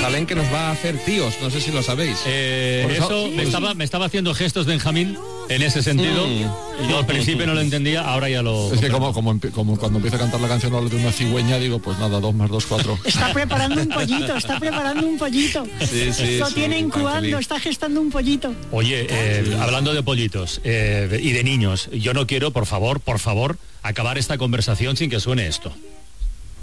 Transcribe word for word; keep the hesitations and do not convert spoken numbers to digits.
Jerusalén que nos va a hacer tíos, no sé si lo sabéis. Eh, Por eso eso- me estaba, me estaba haciendo gestos Benjamín en ese sentido. Mm. Yo al principio no lo entendía, ahora ya lo... Es que como, como, empe- como cuando empieza a cantar la canción habla de una cigüeña, digo, pues nada, dos más dos, cuatro. Está preparando un pollito, está preparando un pollito. Sí, sí, Lo sí, tiene tan incubando, feliz. está gestando un pollito. Oye, eh, hablando de pollitos eh, y de niños, yo no quiero, por favor, por favor, acabar esta conversación sin que suene esto.